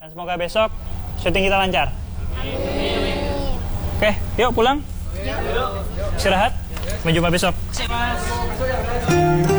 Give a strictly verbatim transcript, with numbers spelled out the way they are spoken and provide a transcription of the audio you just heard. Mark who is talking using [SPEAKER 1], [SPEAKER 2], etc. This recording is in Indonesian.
[SPEAKER 1] Dan semoga besok syuting kita lancar. Amin. Oke, yuk pulang. Istirahat. Sampai jumpa besok.